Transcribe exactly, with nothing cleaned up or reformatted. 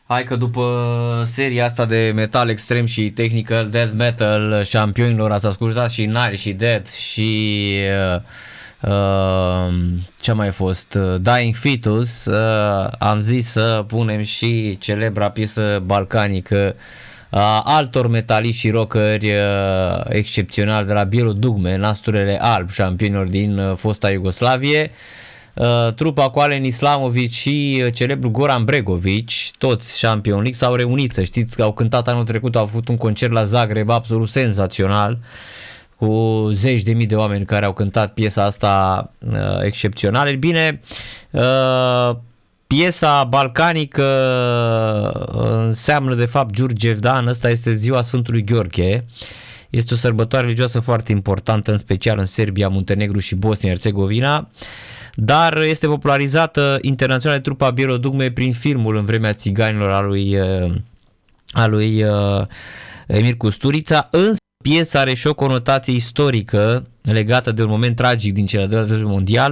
Hai că după seria asta de metal extrem și technical death metal șampionilor ați ascultat și Nile și Death și uh, uh, ce a mai fost uh, Dying Fetus, uh, am zis să punem și celebra piesă balcanică a altor metaliști și rockeri uh, excepționali de la Bielodugme, Nasturele Alb, șampionilor din uh, fosta Iugoslavie. Uh, trupa cu Alen Islamovic și uh, celebrul Goran Bregovic, toți Champion League, s-au reunit, să știți că au cântat anul trecut, au avut un concert la Zagreb absolut senzațional cu zeci de mii de oameni care au cântat piesa asta uh, excepțională. Bine, uh, piesa balcanică înseamnă de fapt Giurgevdan, ăsta este ziua Sfântului Gheorghe. Este o sărbătoare religioasă foarte importantă, în special în Serbia, Muntenegru și Bosnia-Herzegovina, dar este popularizată internațional de trupa Bielodugme prin filmul În vremea țiganilor al lui, al lui uh, Emir Kusturița, însă piesa are și o conotație istorică legată de un moment tragic din cel de-al doilea război mondial.